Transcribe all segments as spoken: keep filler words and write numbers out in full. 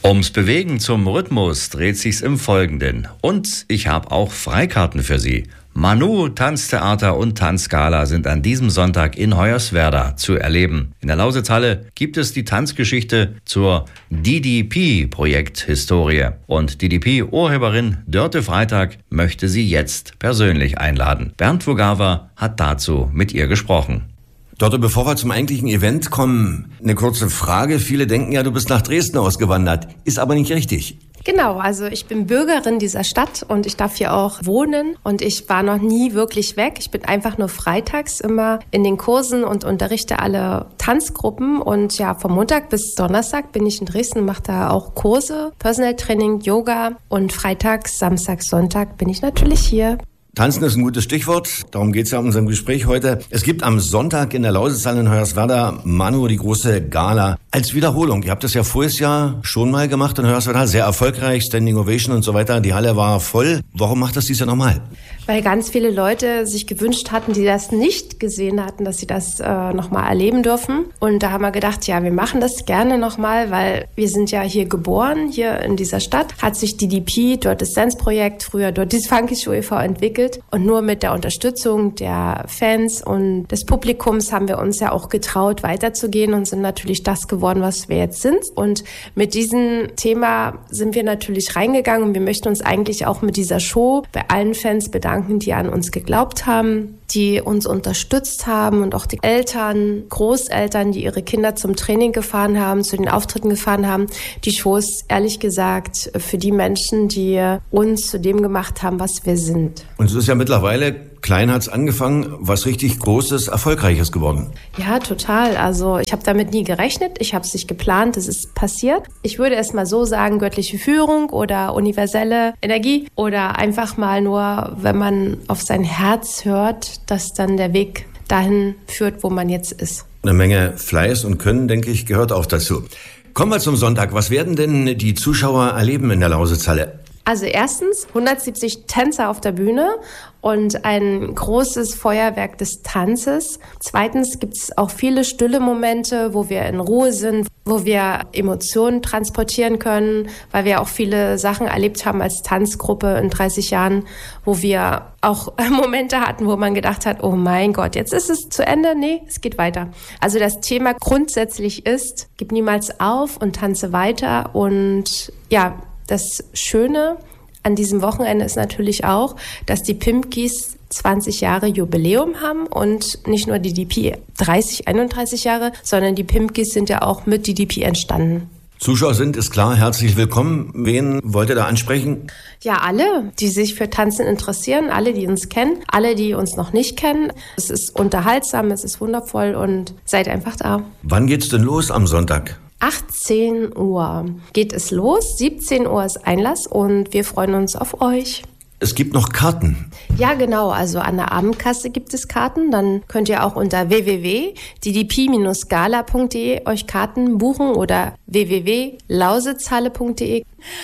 Ums Bewegen zum Rhythmus dreht sich's im Folgenden. Und ich habe auch Freikarten für Sie. Manu, Tanztheater und Tanzgala sind an diesem Sonntag in Hoyerswerda zu erleben. In der Lausitzhalle gibt es die Tanzgeschichte zur D D P-Projekthistorie. Und D D P-Urheberin Dörte Freitag möchte Sie jetzt persönlich einladen. Bernd Vogava hat dazu mit ihr gesprochen. Dörte, bevor wir zum eigentlichen Event kommen, eine kurze Frage. Viele denken ja, du bist nach Dresden ausgewandert. Ist aber nicht richtig. Genau, also ich bin Bürgerin dieser Stadt und ich darf hier auch wohnen und ich war noch nie wirklich weg. Ich bin einfach nur freitags immer in den Kursen und unterrichte alle Tanzgruppen und ja, vom Montag bis Donnerstag bin ich in Dresden, mache da auch Kurse, Personal Training, Yoga und freitags, samstags, Sonntag bin ich natürlich hier. Tanzen ist ein gutes Stichwort, darum geht's ja in unserem Gespräch heute. Es gibt am Sonntag in der Lausitzhalle in Hoyerswerda, Manu, die große Gala. Als Wiederholung, ihr habt das ja voriges Jahr schon mal gemacht in Hoyerswerda, sehr erfolgreich, Standing Ovation und so weiter. Die Halle war voll. Warum macht das dieses Jahr nochmal? Weil ganz viele Leute sich gewünscht hatten, die das nicht gesehen hatten, dass sie das äh, nochmal erleben dürfen. Und da haben wir gedacht, ja, wir machen das gerne nochmal, weil wir sind ja hier geboren, hier in dieser Stadt. Hat sich D D P, dort das Dance-Projekt, früher dort das Funky Show e V entwickelt. Und nur mit der Unterstützung der Fans und des Publikums haben wir uns ja auch getraut, weiterzugehen und sind natürlich das geworden, was wir jetzt sind. Und mit diesem Thema sind wir natürlich reingegangen und wir möchten uns eigentlich auch mit dieser Show bei allen Fans bedanken, die an uns geglaubt haben, die uns unterstützt haben und auch die Eltern, Großeltern, die ihre Kinder zum Training gefahren haben, zu den Auftritten gefahren haben. Die Show ist ehrlich gesagt für die Menschen, die uns zu dem gemacht haben, was wir sind. Und es ist ja mittlerweile, klein hat's angefangen, was richtig Großes, Erfolgreiches geworden. Ja, total. Also ich habe damit nie gerechnet, ich habe es nicht geplant, es ist passiert. Ich würde es mal so sagen, göttliche Führung oder universelle Energie oder einfach mal nur, wenn man auf sein Herz hört, dass dann der Weg dahin führt, wo man jetzt ist. Eine Menge Fleiß und Können, denke ich, gehört auch dazu. Kommen wir zum Sonntag. Was werden denn die Zuschauer erleben in der Lausitzhalle? Also erstens hundertsiebzig Tänzer auf der Bühne und ein großes Feuerwerk des Tanzes. Zweitens gibt es auch viele stille Momente, wo wir in Ruhe sind, wo wir Emotionen transportieren können, weil wir auch viele Sachen erlebt haben als Tanzgruppe in dreißig Jahren, wo wir auch Momente hatten, wo man gedacht hat, oh mein Gott, jetzt ist es zu Ende. Nee, es geht weiter. Also das Thema grundsätzlich ist, gib niemals auf und tanze weiter. Und ja, das Schöne an diesem Wochenende ist natürlich auch, dass die Pimpkis zwanzig Jahre Jubiläum haben und nicht nur die D D P dreißig, einunddreißig Jahre, sondern die Pimpkis sind ja auch mit D D P entstanden. Zuschauer sind, ist klar, herzlich willkommen. Wen wollt ihr da ansprechen? Ja, alle, die sich für Tanzen interessieren, alle, die uns kennen, alle, die uns noch nicht kennen. Es ist unterhaltsam, es ist wundervoll und seid einfach da. Wann geht's denn los am Sonntag? achtzehn Uhr geht es los, siebzehn Uhr ist Einlass und wir freuen uns auf euch. Es gibt noch Karten. Ja, genau. Also an der Abendkasse gibt es Karten. Dann könnt ihr auch unter w w w punkt d d p dash gala punkt d e euch Karten buchen oder w w w punkt lausitzhalle punkt d e.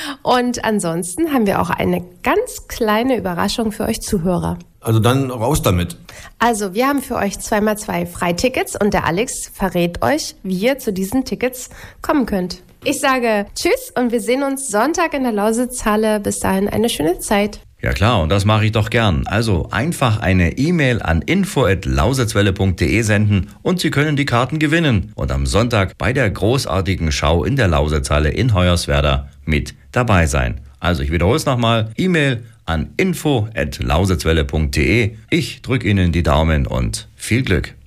Und ansonsten haben wir auch eine ganz kleine Überraschung für euch Zuhörer. Also dann raus damit. Also wir haben für euch zwei mal zwei Freitickets und der Alex verrät euch, wie ihr zu diesen Tickets kommen könnt. Ich sage Tschüss und wir sehen uns Sonntag in der Lausitzhalle. Bis dahin eine schöne Zeit. Ja klar, und das mache ich doch gern. Also einfach eine E-Mail an info at lausitzwelle punkt d e senden und Sie können die Karten gewinnen und am Sonntag bei der großartigen Schau in der Lausitzhalle in Hoyerswerda mit dabei sein. Also ich wiederhole es nochmal, E-Mail an info at lausitzwelle punkt d e. Ich drücke Ihnen die Daumen und viel Glück.